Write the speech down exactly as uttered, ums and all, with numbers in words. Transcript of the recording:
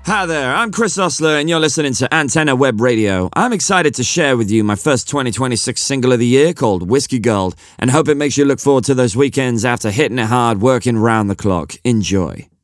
Hi there, I'm Chris Osler and you're listening to Antenna Web Radio. I'm excited to share with you my first twenty twenty-six single of the year called Whiskey Gold and hope it makes you look forward to those weekends after hitting it hard, working round the clock. Enjoy.